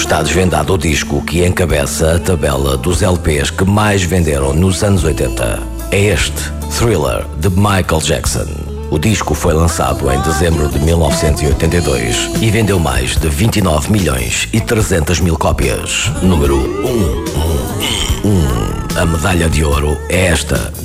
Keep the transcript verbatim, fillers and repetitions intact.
está desvendado o disco que encabeça a tabela dos L Ps que mais venderam nos anos oitenta. É este, Thriller, de Michael Jackson. O disco foi lançado em dezembro de mil novecentos e oitenta e dois e vendeu mais de vinte e nove milhões e trezentas mil cópias. Número um. um. A medalha de ouro é esta.